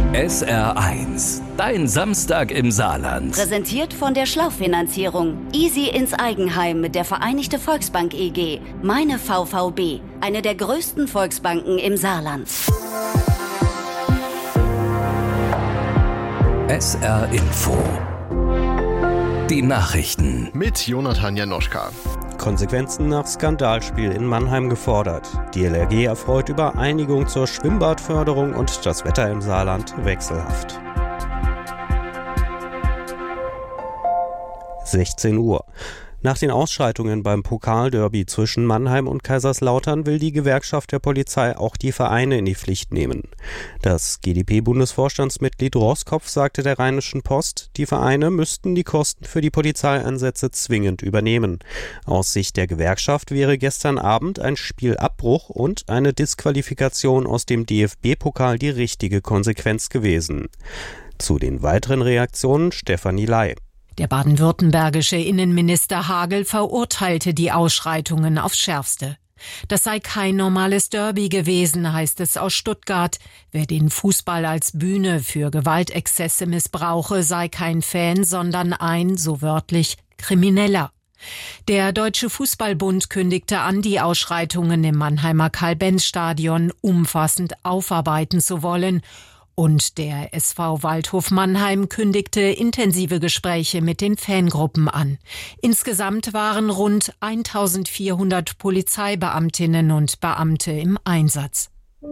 SR1, dein Samstag im Saarland. Präsentiert von der Schlauchfinanzierung. Easy ins Eigenheim mit der Vereinigte Volksbank EG. Meine VVB, eine der größten Volksbanken im Saarland. SR Info. Die Nachrichten. Mit Jonathan Janoschka. Konsequenzen nach Skandalspiel in Mannheim gefordert. Die LRG erfreut über Einigung zur Schwimmbadförderung und das Wetter im Saarland wechselhaft. 16 Uhr. Nach den Ausschreitungen beim Pokalderby zwischen Mannheim und Kaiserslautern will die Gewerkschaft der Polizei auch die Vereine in die Pflicht nehmen. Das GdP-Bundesvorstandsmitglied Roskopf sagte der Rheinischen Post, die Vereine müssten die Kosten für die Polizeieinsätze zwingend übernehmen. Aus Sicht der Gewerkschaft wäre gestern Abend ein Spielabbruch und eine Disqualifikation aus dem DFB-Pokal die richtige Konsequenz gewesen. Zu den weiteren Reaktionen Stefanie Ley. Der baden-württembergische Innenminister Hagel verurteilte die Ausschreitungen aufs Schärfste. Das sei kein normales Derby gewesen, heißt es aus Stuttgart. Wer den Fußball als Bühne für Gewaltexzesse missbrauche, sei kein Fan, sondern ein, so wörtlich, Krimineller. Der Deutsche Fußballbund kündigte an, die Ausschreitungen im Mannheimer Karl-Benz-Stadion umfassend aufarbeiten zu wollen. Und der SV Waldhof Mannheim kündigte intensive Gespräche mit den Fangruppen an. Insgesamt waren rund 1400 Polizeibeamtinnen und Beamte im Einsatz.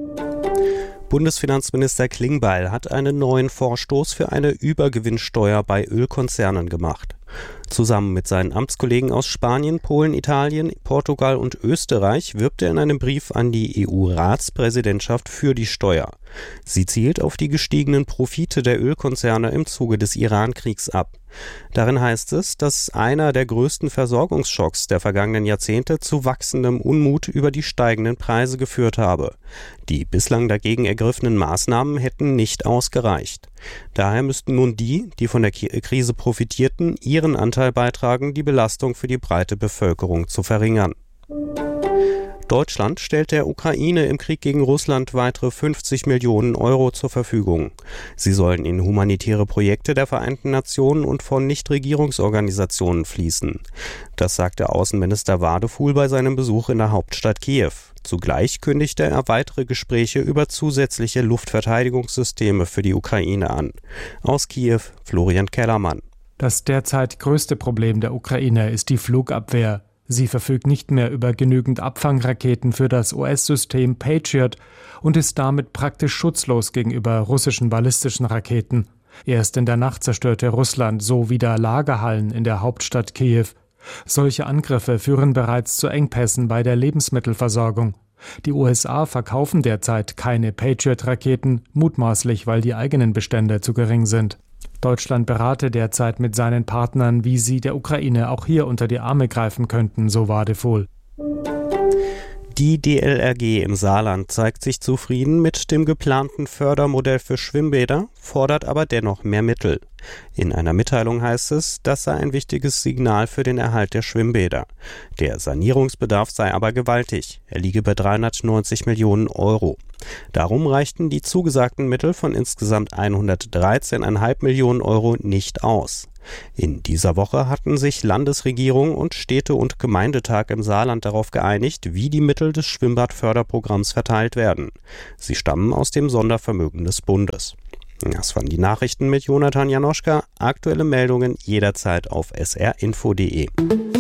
Bundesfinanzminister Klingbeil hat einen neuen Vorstoß für eine Übergewinnsteuer bei Ölkonzernen gemacht. Zusammen mit seinen Amtskollegen aus Spanien, Polen, Italien, Portugal und Österreich wirbt er in einem Brief an die EU-Ratspräsidentschaft für die Steuer. Sie zielt auf die gestiegenen Profite der Ölkonzerne im Zuge des Iran-Kriegs ab. Darin heißt es, dass einer der größten Versorgungsschocks der vergangenen Jahrzehnte zu wachsendem Unmut über die steigenden Preise geführt habe. Die bislang dagegen ergriffenen Maßnahmen hätten nicht ausgereicht. Daher müssten nun die von der Krise profitierten, ihren Anteil beitragen, die Belastung für die breite Bevölkerung zu verringern. Deutschland stellt der Ukraine im Krieg gegen Russland weitere 50 Millionen Euro zur Verfügung. Sie sollen in humanitäre Projekte der Vereinten Nationen und von Nichtregierungsorganisationen fließen. Das sagte Außenminister Wadefuhl bei seinem Besuch in der Hauptstadt Kiew. Zugleich kündigte er weitere Gespräche über zusätzliche Luftverteidigungssysteme für die Ukraine an. Aus Kiew, Florian Kellermann. Das derzeit größte Problem der Ukraine ist die Flugabwehr. Sie verfügt nicht mehr über genügend Abfangraketen für das US-System Patriot und ist damit praktisch schutzlos gegenüber russischen ballistischen Raketen. Erst in der Nacht zerstörte Russland so wieder Lagerhallen in der Hauptstadt Kiew. Solche Angriffe führen bereits zu Engpässen bei der Lebensmittelversorgung. Die USA verkaufen derzeit keine Patriot-Raketen, mutmaßlich, weil die eigenen Bestände zu gering sind. Deutschland berate derzeit mit seinen Partnern, wie sie der Ukraine auch hier unter die Arme greifen könnten, so Wadefuhl. Die DLRG im Saarland zeigt sich zufrieden mit dem geplanten Fördermodell für Schwimmbäder, fordert aber dennoch mehr Mittel. In einer Mitteilung heißt es, das sei ein wichtiges Signal für den Erhalt der Schwimmbäder. Der Sanierungsbedarf sei aber gewaltig. Er liege bei 390 Millionen Euro. Darum reichten die zugesagten Mittel von insgesamt 113,5 Millionen Euro nicht aus. In dieser Woche hatten sich Landesregierung und Städte- und Gemeindetag im Saarland darauf geeinigt, wie die Mittel des Schwimmbadförderprogramms verteilt werden. Sie stammen aus dem Sondervermögen des Bundes. Das waren die Nachrichten mit Jonathan Janoschka. Aktuelle Meldungen jederzeit auf srinfo.de.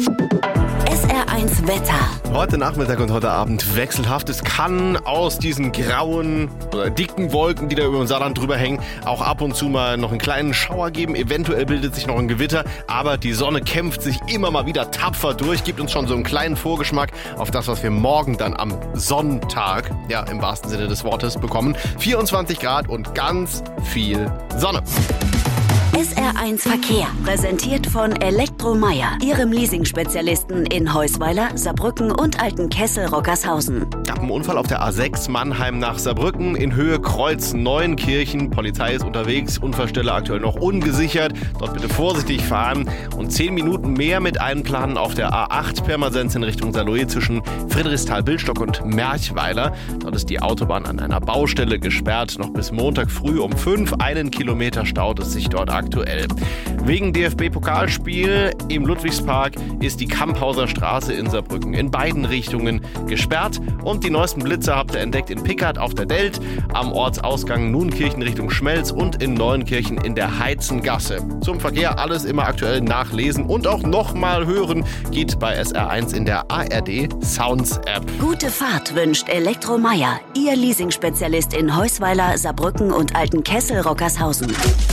SR1 Wetter. Heute Nachmittag und heute Abend wechselhaft. Es kann aus diesen grauen oder dicken Wolken, die da über dem Saarland drüber hängen, auch ab und zu mal noch einen kleinen Schauer geben. Eventuell bildet sich noch ein Gewitter, aber die Sonne kämpft sich immer mal wieder tapfer durch, gibt uns schon so einen kleinen Vorgeschmack auf das, was wir morgen dann am Sonntag, ja im wahrsten Sinne des Wortes, bekommen. 24 Grad und ganz viel Sonne. SR1 Verkehr, präsentiert von Elektromeier, Ihrem Leasing-Spezialisten in Heusweiler, Saarbrücken und Altenkessel-Rockershausen. Gab einen Unfall auf der A6 Mannheim nach Saarbrücken in Höhe Kreuz Neuenkirchen. Polizei ist unterwegs, Unfallstelle aktuell noch ungesichert. Dort bitte vorsichtig fahren und 10 Minuten mehr mit einplanen auf der A8 Pirmasens in Richtung Saarlouis zwischen Friedrichsthal, Billstock und Merchweiler. Dort ist die Autobahn an einer Baustelle gesperrt. Noch bis Montag früh um 5. 1 Kilometer staut es sich dort aktuell. Wegen DFB-Pokalspiel im Ludwigspark ist die Kamphauser Straße in Saarbrücken in beiden Richtungen gesperrt. Und die neuesten Blitzer habt ihr entdeckt in Pickert auf der Delt, am Ortsausgang Nuenkirchen Richtung Schmelz und in Neuenkirchen in der Heizengasse. Zum Verkehr alles immer aktuell nachlesen und auch nochmal hören geht bei SR1 in der ARD Sounds App. Gute Fahrt wünscht Elektromeier, Ihr Leasing-Spezialist in Heusweiler, Saarbrücken und Altenkessel-Rockershausen.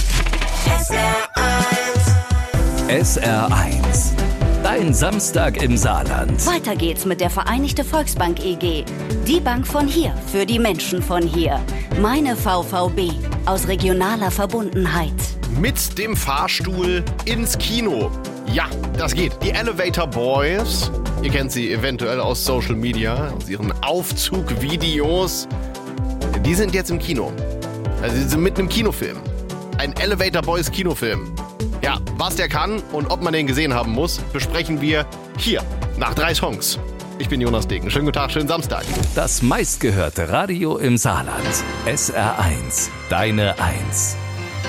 SR1. Dein Samstag im Saarland. Weiter geht's mit der Vereinigte Volksbank EG. Die Bank von hier, für die Menschen von hier. Meine VVB, aus regionaler Verbundenheit. Mit dem Fahrstuhl ins Kino. Ja, das geht. Die Elevator Boys, ihr kennt sie eventuell aus Social Media, aus ihren Aufzugvideos. Die sind jetzt im Kino. Also sie sind mitten im Kinofilm. Ein Elevator Boys Kinofilm. Ja, was der kann und ob man den gesehen haben muss, besprechen wir hier nach 3 Songs. Ich bin Jonas Degen. Schönen guten Tag, schönen Samstag. Das meistgehörte Radio im Saarland. SR1. Deine 1.